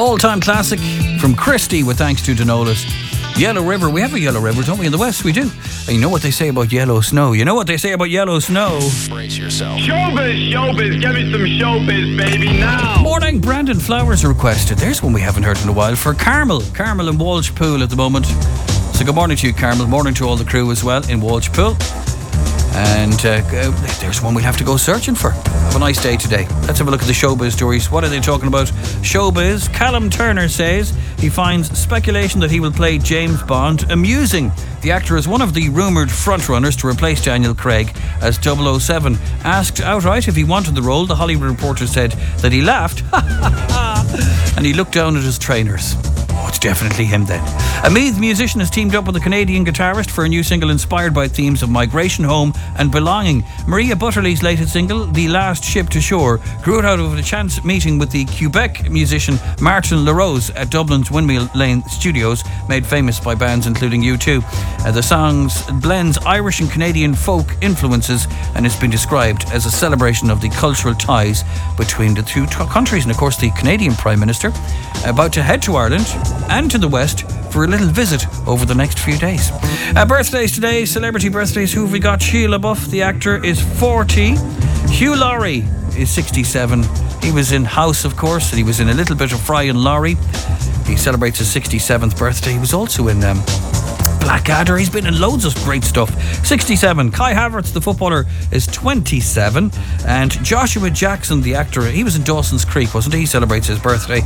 All-time classic from Christie with thanks to Denolis. Yellow River. We have a Yellow River, don't we? In the West, we do. And you know what they say about yellow snow. You know what they say about yellow snow. Brace yourself. Showbiz, give me some showbiz, baby, now. Morning, Brandon Flowers requested. There's one we haven't heard in a while for Carmel in Walsh Pool at the moment. So good morning to you, Carmel. Morning to all the crew as well in Walsh Pool. And there's one we'll have to go searching for. Have a nice day today. Let's have a look at the showbiz stories. What are they talking about? Showbiz. Callum Turner says he finds speculation that he will play James Bond amusing. The actor is one of the rumoured frontrunners to replace Daniel Craig as 007. Asked outright if he wanted the role, the Hollywood Reporter said that he laughed and he looked down at his trainers. Oh, it's definitely him then. A Meath musician has teamed up with a Canadian guitarist for a new single inspired by themes of migration, home and belonging. Maria Butterley's latest single, The Last Ship to Shore, grew out of a chance meeting with the Quebec musician Martin LaRose at Dublin's Windmill Lane Studios, made famous by bands including U2. The song blends Irish and Canadian folk influences and has been described as a celebration of the cultural ties between the two countries. And of course, the Canadian Prime Minister about to head to Ireland and to the West for a little visit over the next few days. Birthdays today, celebrity birthdays. Who have we got? Shia LaBeouf, the actor, is 40. Hugh Laurie is 67. He was in House, of course, and he was in a little bit of Fry and Laurie. He celebrates his 67th birthday. He was also in Blackadder. He's been in loads of great stuff. 67. Kai Havertz, the footballer, is 27. And Joshua Jackson, the actor, he was in Dawson's Creek, wasn't he? He celebrates his birthday,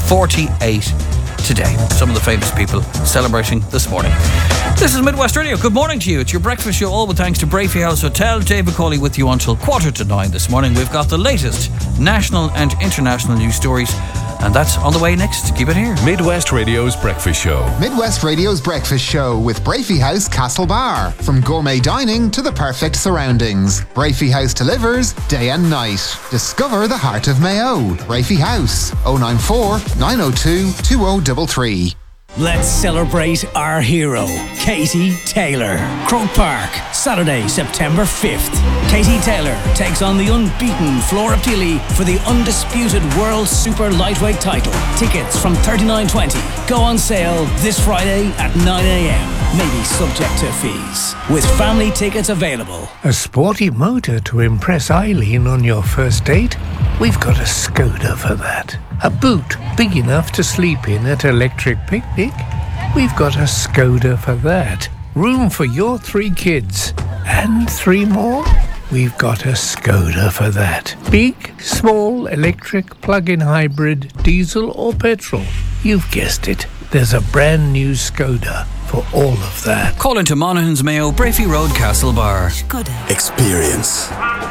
48 today. Some of the famous people celebrating this morning. This is Midwest Radio. Good morning to you. It's your breakfast show, all with thanks to Brafey House Hotel. Dave McCauley with you until 8:45 this morning. We've got the latest national and international news stories, and that's on the way next. Keep it here. Midwest Radio's breakfast show. Midwest Radio's breakfast show with Brafey House Castlebar. From gourmet dining to the perfect surroundings, Brafey House delivers day and night. Discover the heart of Mayo. Brafey House, 094 902 2033. Let's celebrate our hero, Katie Taylor. Croke Park, Saturday, September 5th. Katie Taylor takes on the unbeaten Flora Peely for the undisputed World Super Lightweight title. Tickets from $39.20 go on sale this Friday at 9 a.m. Maybe subject to fees. With family tickets available. A sporty motor to impress Eileen on your first date? We've got a Skoda for that. A boot big enough to sleep in at Electric Picnic? We've got a Skoda for that. Room for your 3 kids. And 3 more? We've got a Skoda for that. Big, small, electric, plug-in hybrid, diesel or petrol. You've guessed it. There's a brand new Skoda for all of that. Call into Monaghan's Mayo, Brafey Road, Castlebar. Skoda. Experience.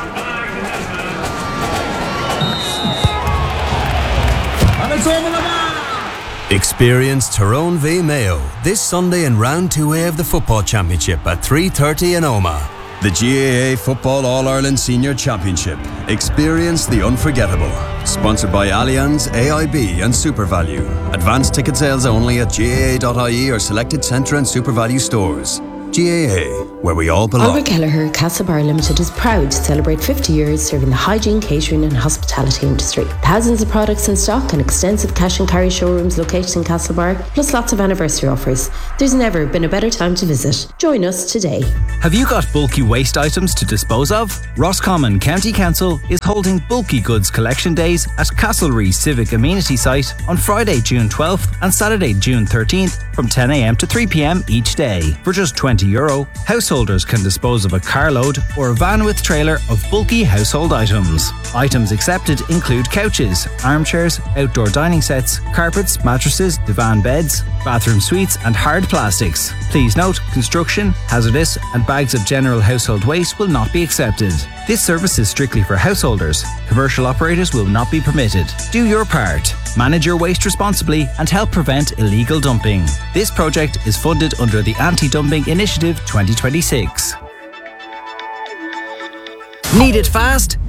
Experience Tyrone v Mayo this Sunday in Round 2A of the Football Championship at 3:30 in Omagh. The GAA Football All-Ireland Senior Championship. Experience the unforgettable. Sponsored by Allianz, AIB and SuperValue. Advanced ticket sales only at GAA.ie or selected Centre and SuperValue stores. GAA, where we all belong. Oliver Kelleher Castlebar Limited is proud to celebrate 50 years serving the hygiene, catering and hospitality industry. Thousands of products in stock and extensive cash and carry showrooms located in Castlebar, plus lots of anniversary offers. There's never been a better time to visit. Join us today. Have you got bulky waste items to dispose of? Roscommon County Council is holding Bulky Goods Collection Days at Castlereagh Civic Amenity Site on Friday, June 12th and Saturday, June 13th from 10 a.m. to 3 p.m. each day. For just €20, householders can dispose of a carload or a van with trailer of bulky household items. Items accepted include couches, armchairs, outdoor dining sets, carpets, mattresses, divan beds, bathroom suites and hard plastics. Please note, construction, hazardous and bags of general household waste will not be accepted. This service is strictly for householders. Commercial operators will not be permitted. Do your part. Manage your waste responsibly and help prevent illegal dumping. This project is funded under the Anti-Dumping Initiative 2026. Need it fast?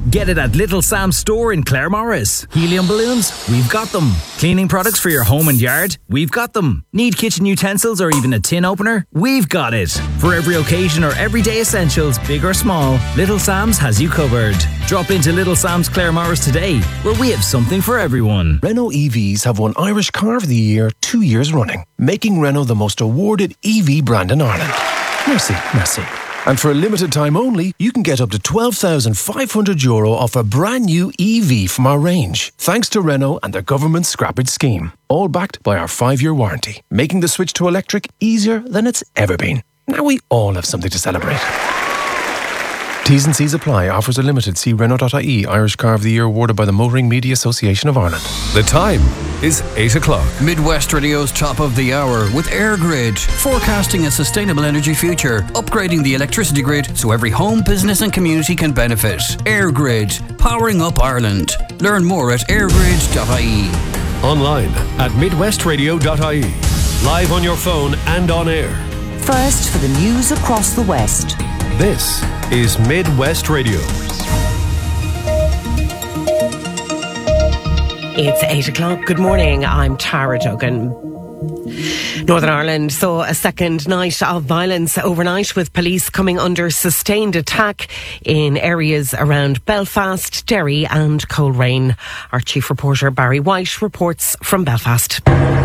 Get it at Little Sam's store in Claremorris. Helium balloons? We've got them. Cleaning products for your home and yard? We've got them. Need kitchen utensils or even a tin opener? We've got it. For every occasion or everyday essentials, big or small, Little Sam's has you covered. Drop into Little Sam's Claremorris today, where we have something for everyone. Renault EVs have won Irish Car of the Year 2 years running, making Renault the most awarded EV brand in Ireland. Merci. And for a limited time only, you can get up to €12,500 off a brand new EV from our range, thanks to Renault and their government scrappage scheme. All backed by our 5-year warranty, making the switch to electric easier than it's ever been. Now we all have something to celebrate. T's and C's apply. Offers are limited. See Renault.ie. Irish Car of the Year awarded by the Motoring Media Association of Ireland. The time is 8 o'clock. Midwest Radio's top of the hour with EirGrid, forecasting a sustainable energy future, upgrading the electricity grid so every home, business and community can benefit. EirGrid, powering up Ireland. Learn more at eirgrid.ie. Online at midwestradio.ie. Live on your phone and on air. First for the news across the West. This is Midwest Radio. It's 8 o'clock. Good morning. I'm Tara Duggan. Northern Ireland saw a second night of violence overnight, with police coming under sustained attack in areas around Belfast, Derry and Coleraine. Our chief reporter Barry White reports from Belfast.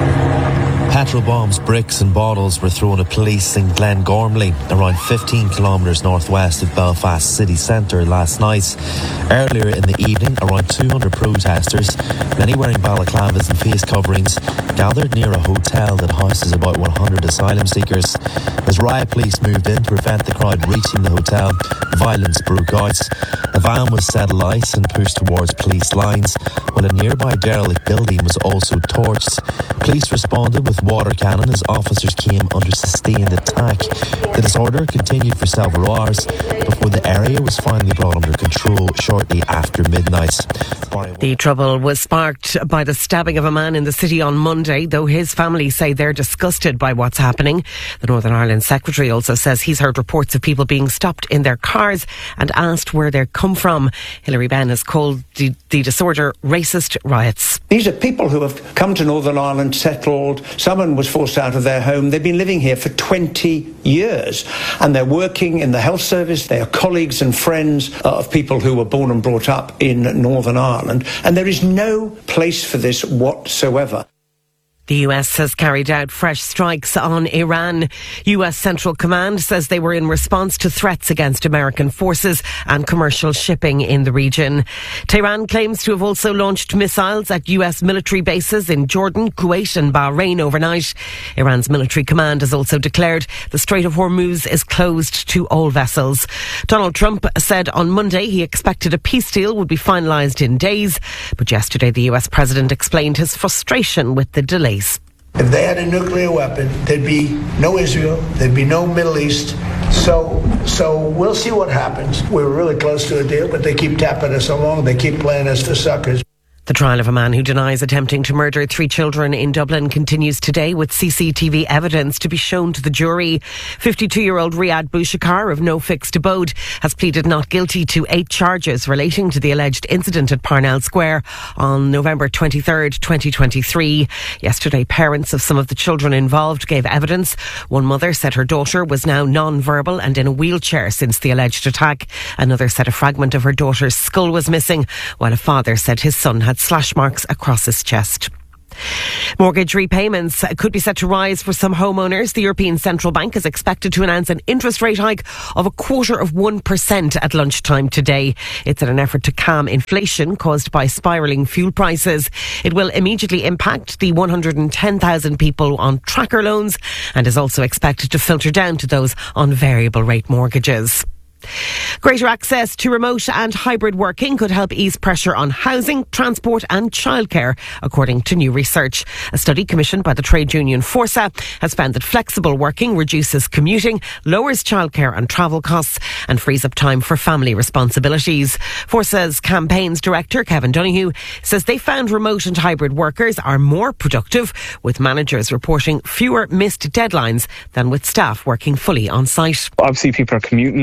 Petrol bombs, bricks and bottles were thrown at police in Glengormley, around 15 kilometres northwest of Belfast city centre last night. Earlier in the evening, around 200 protesters, many wearing balaclavas and face coverings, gathered near a hotel that houses about 100 asylum seekers. As riot police moved in to prevent the crowd reaching the hotel, violence broke out. A van was set alight and pushed towards police lines, while a nearby derelict building was also torched. Police responded with water cannon as officers came under sustained attack. The disorder continued for several hours before the area was finally brought under control shortly after midnight. The trouble was sparked by the stabbing of a man in the city on Monday, though his family say they're disgusted by what's happening. The Northern Ireland Secretary also says he's heard reports of people being stopped in their cars and asked where they come from. Hilary Benn has called the disorder racist riots. These are people who have come to Northern Ireland, settled. Someone was forced out of their home. They've been living here for 20 years and they're working in the health service. They are colleagues and friends of people who were born and brought up in Northern Ireland, and there is no place for this whatsoever. The US has carried out fresh strikes on Iran. US Central Command says they were in response to threats against American forces and commercial shipping in the region. Tehran claims to have also launched missiles at US military bases in Jordan, Kuwait and Bahrain overnight. Iran's military command has also declared the Strait of Hormuz is closed to all vessels. Donald Trump said on Monday he expected a peace deal would be finalised in days, but yesterday the US president explained his frustration with the delays. If they had a nuclear weapon, there'd be no Israel, there'd be no Middle East. So we'll see what happens. We're really close to a deal, but they keep tapping us along. They keep playing us for suckers. The trial of a man who denies attempting to murder 3 children in Dublin continues today, with CCTV evidence to be shown to the jury. 52-year-old Riyad Bouchakar of No Fixed Abode has pleaded not guilty to 8 charges relating to the alleged incident at Parnell Square on November 23rd, 2023. Yesterday, parents of some of the children involved gave evidence. One mother said her daughter was now non-verbal and in a wheelchair since the alleged attack. Another said a fragment of her daughter's skull was missing, while a father said his son had slash marks across his chest. Mortgage repayments could be set to rise for some homeowners. The European Central Bank is expected to announce an interest rate hike of 0.25% at lunchtime today. It's in an effort to calm inflation caused by spiralling fuel prices. It will immediately impact the 110,000 people on tracker loans and is also expected to filter down to those on variable rate mortgages. Greater access to remote and hybrid working could help ease pressure on housing, transport and childcare, according to new research. A study commissioned by the trade union Forsa has found that flexible working reduces commuting, lowers childcare and travel costs and frees up time for family responsibilities. Forsa's campaigns director, Kevin Donoghue, says they found remote and hybrid workers are more productive, with managers reporting fewer missed deadlines than with staff working fully on site. Obviously people are commuting less if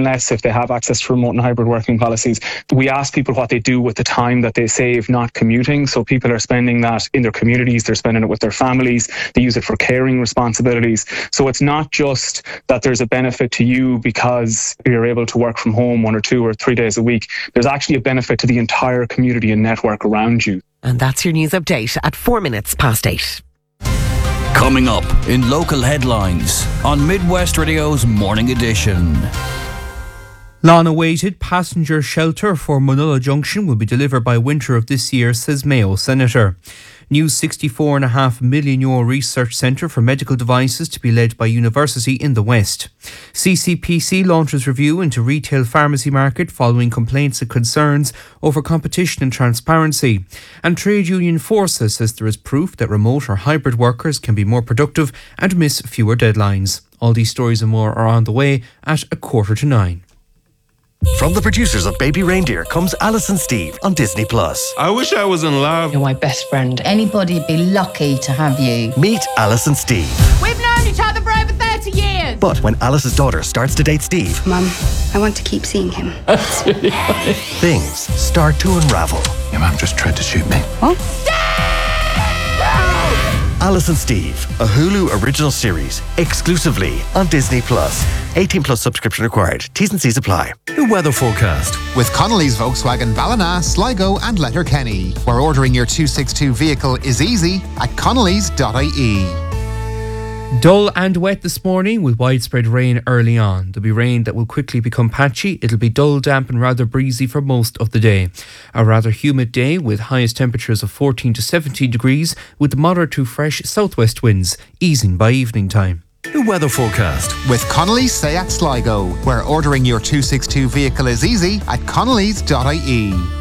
they have access to remote and hybrid working policies. We ask people what they do with the time that they save not commuting. So people are spending that in their communities, they're spending it with their families, they use it for caring responsibilities. So it's not just that there's a benefit to you because you're able to work from home 1 or 2 or 3 days a week. There's actually a benefit to the entire community and network around you. And that's your news update at 8:04. Coming up in local headlines on Midwest Radio's Morning Edition. Long-awaited passenger shelter for Munulla Junction will be delivered by winter of this year, says Mayo Senator. New €64.5 million research centre for medical devices to be led by university in the West. CCPC launches review into retail pharmacy market following complaints and concerns over competition and transparency. And Trade Union Forces says there is proof that remote or hybrid workers can be more productive and miss fewer deadlines. All these stories and more are on the way at 8:45. From the producers of Baby Reindeer comes Alice and Steve on Disney+. I wish I was in love. You're my best friend. Anybody'd be lucky to have you. Meet Alice and Steve. We've known each other for over 30 years. But when Alice's daughter starts to date Steve... Mum, I want to keep seeing him. That's really funny. Things start to unravel. Your mum just tried to shoot me. What? Alice and Steve, a Hulu original series, exclusively on Disney+. 18+ subscription required. T's and C's apply. The weather forecast. With Connolly's Volkswagen Ballina, Sligo and Letterkenny, where ordering your 262 vehicle is easy at connellys.ie. Dull and wet this morning with widespread rain early on. There'll be rain that will quickly become patchy. It'll be dull, damp and rather breezy for most of the day. A rather humid day with highest temperatures of 14 to 17 degrees with moderate to fresh southwest winds, easing by evening time. The weather forecast. With Connolly's Seat Sligo, where ordering your 262 vehicle is easy at connellys.ie.